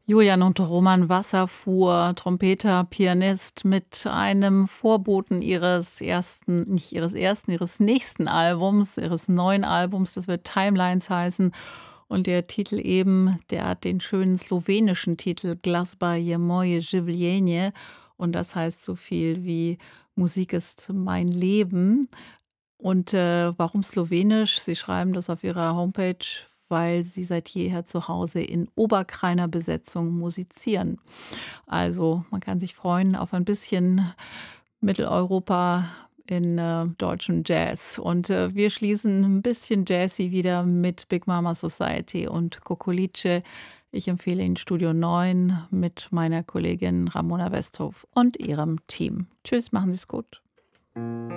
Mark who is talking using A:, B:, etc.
A: Julian und Roman Wasserfuhr, Trompeter, Pianist, mit einem Vorboten ihres nächsten Albums, ihres neuen Albums, das wird Timelines heißen. Und der Titel eben, der hat den schönen slowenischen Titel Glazba je moje življenje. Und das heißt so viel wie Musik ist mein Leben. Und, warum Slowenisch? Sie schreiben das auf ihrer Homepage, weil sie seit jeher zu Hause in Oberkrainer Besetzung musizieren. Also, man kann sich freuen auf ein bisschen Mitteleuropa in, deutschem Jazz. Und, wir schließen ein bisschen jazzy wieder mit Big Mama Society und Kokolice. Ich empfehle Ihnen Studio 9 mit meiner Kollegin Ramona Westhoff und ihrem Team. Tschüss, machen Sie's gut.